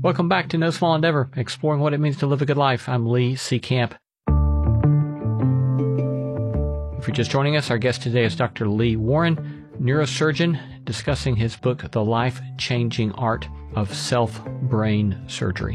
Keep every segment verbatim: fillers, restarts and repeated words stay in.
Welcome back to No Small Endeavor, exploring what it means to live a good life. I'm Lee C. Camp. If you're just joining us, our guest today is Doctor Lee Warren, neurosurgeon, discussing his book, The Life-Changing Art of Self-Brain Surgery.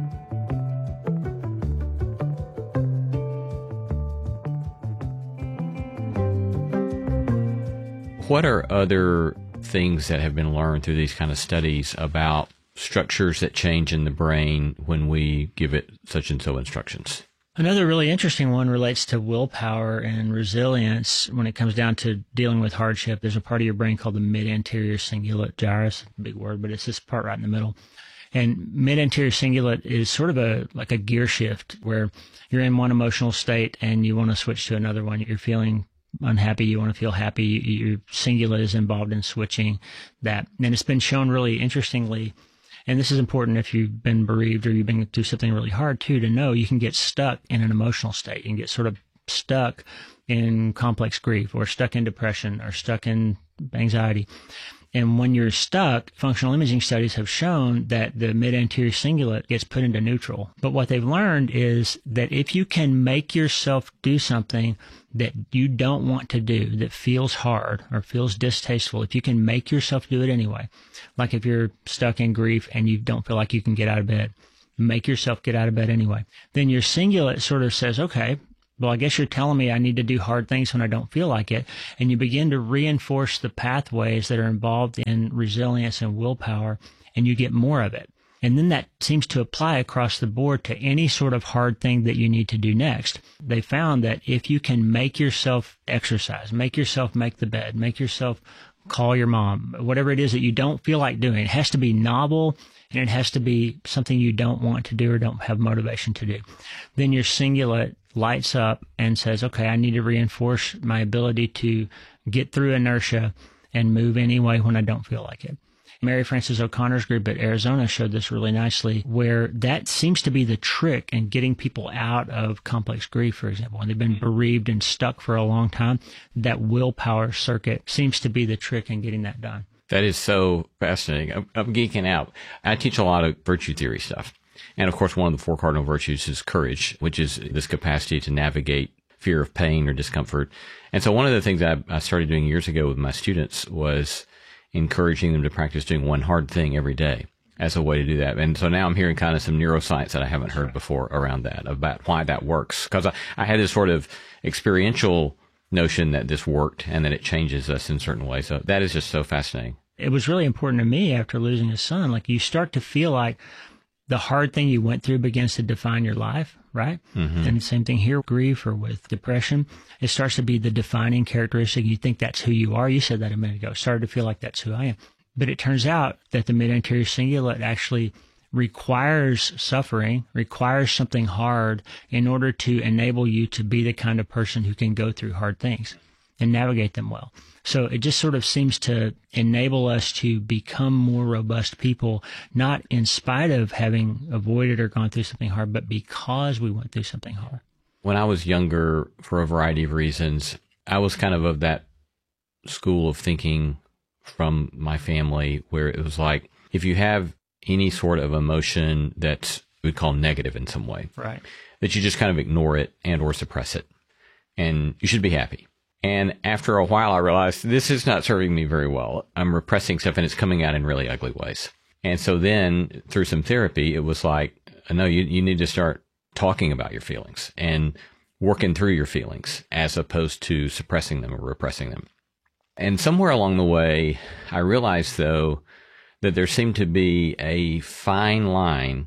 What are other things that have been learned through these kind of studies about structures that change in the brain when we give it such and so instructions? Another really interesting one relates to willpower and resilience when it comes down to dealing with hardship. There's a part of your brain called the mid-anterior cingulate gyrus, big word, but it's this part right in the middle. And mid-anterior cingulate is sort of a like a gear shift where you're in one emotional state and you want to switch to another one. You're feeling unhappy, you want to feel happy. Your cingulate is involved in switching that. And it's been shown really interestingly, and this is important if you've been bereaved or you've been through something really hard too, to know you can get stuck in an emotional state. You can get sort of stuck in complex grief or stuck in depression or stuck in anxiety. And when you're stuck, functional imaging studies have shown that the mid-anterior cingulate gets put into neutral. But what they've learned is that if you can make yourself do something that you don't want to do, that feels hard or feels distasteful, if you can make yourself do it anyway, like if you're stuck in grief and you don't feel like you can get out of bed, make yourself get out of bed anyway, then your cingulate sort of says, okay, well, I guess you're telling me I need to do hard things when I don't feel like it. And you begin to reinforce the pathways that are involved in resilience and willpower, and you get more of it. And then that seems to apply across the board to any sort of hard thing that you need to do next. They found that if you can make yourself exercise, make yourself make the bed, make yourself call your mom, whatever it is that you don't feel like doing, it has to be novel and it has to be something you don't want to do or don't have motivation to do. Then your cingulate lights up and says, okay, I need to reinforce my ability to get through inertia and move anyway when I don't feel like it. Mary Frances O'Connor's group at Arizona showed this really nicely, where that seems to be the trick in getting people out of complex grief, for example. When they've been bereaved and stuck for a long time, that willpower circuit seems to be the trick in getting that done. That is so fascinating. I'm, I'm geeking out. I teach a lot of virtue theory stuff. And of course, one of the four cardinal virtues is courage, which is this capacity to navigate fear of pain or discomfort. And so one of the things I, I started doing years ago with my students was encouraging them to practice doing one hard thing every day as a way to do that. And so now I'm hearing kind of some neuroscience that I haven't heard before around that, about why that works. Because I, I had this sort of experiential notion that this worked and that it changes us in certain ways. So that is just so fascinating. It was really important to me after losing a son. Like, you start to feel like the hard thing you went through begins to define your life, right? Mm-hmm. And the same thing here, grief or with depression, it starts to be the defining characteristic. You think that's who you are. You said that a minute ago. It started to feel like that's who I am. But it turns out that the mid-anterior cingulate actually requires suffering, requires something hard in order to enable you to be the kind of person who can go through hard things and navigate them well. So it just sort of seems to enable us to become more robust people, not in spite of having avoided or gone through something hard, but because we went through something hard. When I was younger, for a variety of reasons, I was kind of of that school of thinking from my family where it was like, if you have any sort of emotion that's we'd call negative in some way, right, that you just kind of ignore it and or suppress it, and you should be happy. And after a while, I realized this is not serving me very well. I'm repressing stuff and it's coming out in really ugly ways. And so then through some therapy, it was like, no, you, you need to start talking about your feelings and working through your feelings as opposed to suppressing them or repressing them. And somewhere along the way, I realized, though, that there seemed to be a fine line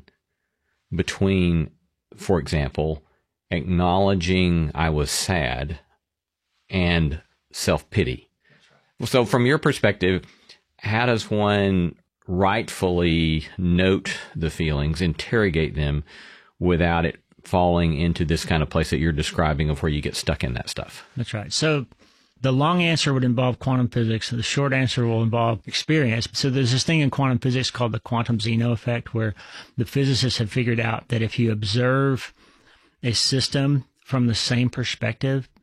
between, for example, acknowledging I was sad and self-pity. Right. So from your perspective, how does one rightfully note the feelings, interrogate them without it falling into this kind of place that you're describing of where you get stuck in that stuff? That's right. So the long answer would involve quantum physics. The short answer will involve experience. So there's this thing in quantum physics called the quantum Zeno effect, where the physicists have figured out that if you observe a system from the same perspective,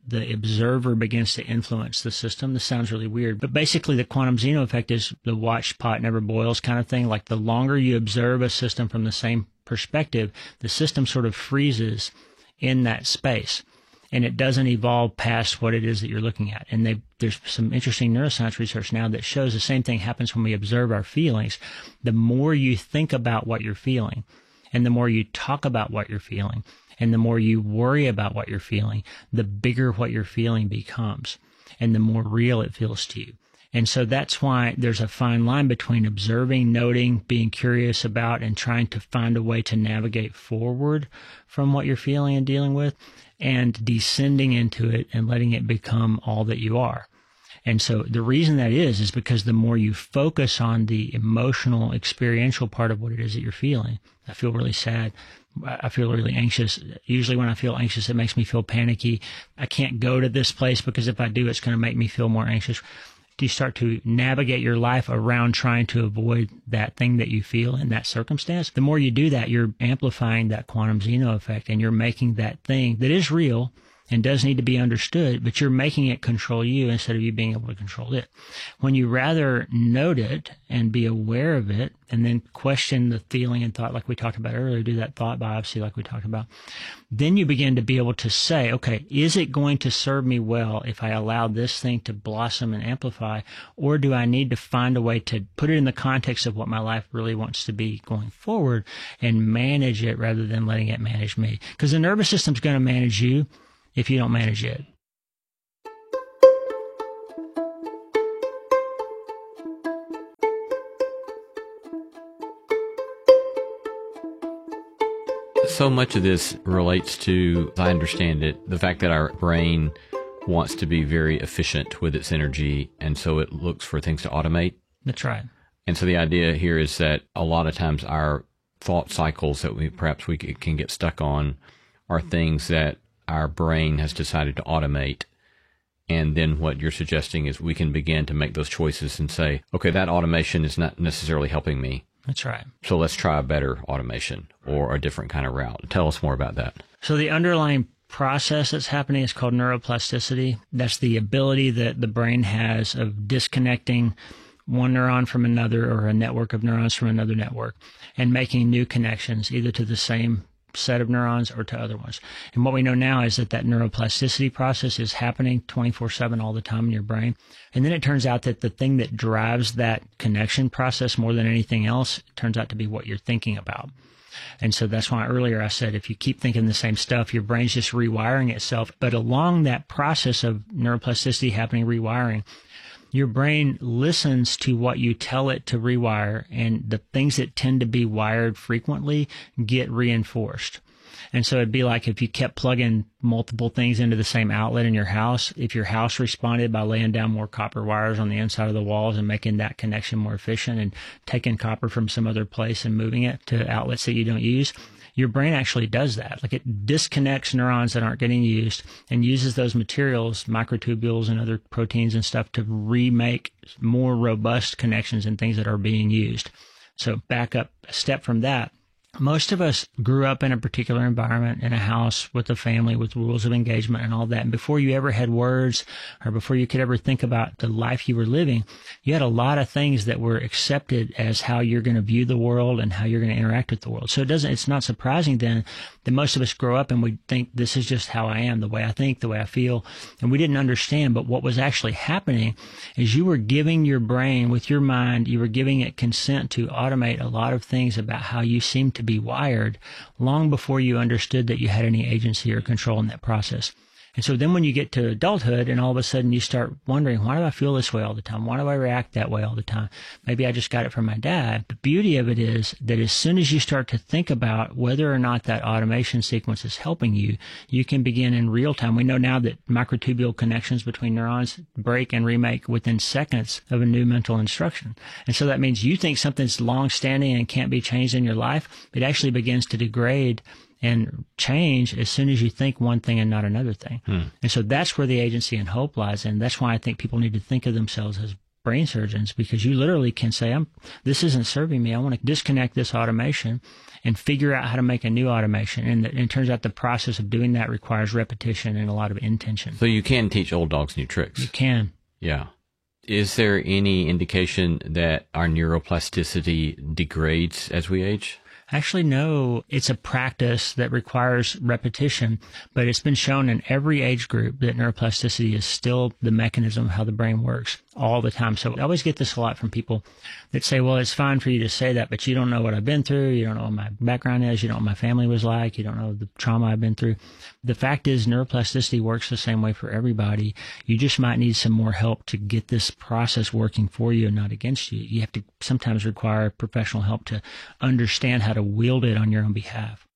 the observer begins to influence the system. This sounds really weird, but basically the quantum Zeno effect is the watch pot never boils kind of thing. Like the longer you observe a system from the same perspective, the system sort of freezes in that space and it doesn't evolve past what it is that you're looking at. And they, there's some interesting neuroscience research now that shows the same thing happens when we observe our feelings. The more you think about what you're feeling and the more you talk about what you're feeling and the more you worry about what you're feeling, the bigger what you're feeling becomes and the more real it feels to you. And so that's why there's a fine line between observing, noting, being curious about, and trying to find a way to navigate forward from what you're feeling and dealing with, and descending into it and letting it become all that you are. And so the reason that is, is because the more you focus on the emotional, experiential part of what it is that you're feeling, I feel really sad. I feel really anxious. Usually when I feel anxious, it makes me feel panicky. I can't go to this place because if I do, it's going to make me feel more anxious. You start to navigate your life around trying to avoid that thing that you feel in that circumstance. The more you do that, you're amplifying that quantum Zeno effect and you're making that thing that is real and does need to be understood, but you're making it control you instead of you being able to control it. When you rather note it and be aware of it and then question the feeling and thought like we talked about earlier, do that thought biopsy like we talked about, then you begin to be able to say, okay, is it going to serve me well if I allow this thing to blossom and amplify, or do I need to find a way to put it in the context of what my life really wants to be going forward and manage it rather than letting it manage me? Because the nervous system's going to manage you if you don't manage it. So much of this relates to, as I understand it, the fact that our brain wants to be very efficient with its energy, and so it looks for things to automate. That's right. And so the idea here is that a lot of times our thought cycles that we perhaps we can get stuck on are things that our brain has decided to automate. And then what you're suggesting is we can begin to make those choices and say, okay, that automation is not necessarily helping me. That's right. So let's try a better automation or a different kind of route. Tell us more about that. So the underlying process that's happening is called neuroplasticity. That's the ability that the brain has of disconnecting one neuron from another or a network of neurons from another network and making new connections either to the same set of neurons or to other ones. And what we know now is that that neuroplasticity process is happening twenty-four seven all the time in your brain. And then it turns out that the thing that drives that connection process more than anything else turns out to be what you're thinking about. And so that's why earlier I said if you keep thinking the same stuff, your brain's just rewiring itself. But along that process of neuroplasticity happening, rewiring, your brain listens to what you tell it to rewire, and the things that tend to be wired frequently get reinforced. And so it'd be like if you kept plugging multiple things into the same outlet in your house, if your house responded by laying down more copper wires on the inside of the walls and making that connection more efficient and taking copper from some other place and moving it to outlets that you don't use, your brain actually does that. Like it disconnects neurons that aren't getting used and uses those materials, microtubules and other proteins and stuff, to remake more robust connections and things that are being used. So back up a step from that. Most of us grew up in a particular environment, in a house with a family with rules of engagement and all that. And before you ever had words or before you could ever think about the life you were living, you had a lot of things that were accepted as how you're going to view the world and how you're going to interact with the world. So it doesn't, it's not surprising then that most of us grow up and we think this is just how I am, the way I think, the way I feel. And we didn't understand. But what was actually happening is you were giving your brain, with your mind, you were giving it consent to automate a lot of things about how you seem to be wired long before you understood that you had any agency or control in that process. And so then when you get to adulthood and all of a sudden you start wondering, why do I feel this way all the time? Why do I react that way all the time? Maybe I just got it from my dad. The beauty of it is that as soon as you start to think about whether or not that automation sequence is helping you, you can begin in real time. We know now that microtubule connections between neurons break and remake within seconds of a new mental instruction. And so that means you think something's long-standing and can't be changed in your life. It actually begins to degrade and change as soon as you think one thing and not another thing. Hmm. And so that's where the agency and hope lies. And that's why I think people need to think of themselves as brain surgeons, because you literally can say, I'm, this isn't serving me. I want to disconnect this automation and figure out how to make a new automation. And it turns out the process of doing that requires repetition and a lot of intention. So you can teach old dogs new tricks. You can. Yeah. Is there any indication that our neuroplasticity degrades as we age? Actually, no. It's a practice that requires repetition, but it's been shown in every age group that neuroplasticity is still the mechanism of how the brain works all the time. So I always get this a lot from people that say, well, it's fine for you to say that, but you don't know what I've been through. You don't know what my background is. You don't know what my family was like. You don't know the trauma I've been through. The fact is neuroplasticity works the same way for everybody. You just might need some more help to get this process working for you and not against you. You have to sometimes require professional help to understand how to wield it on your own behalf.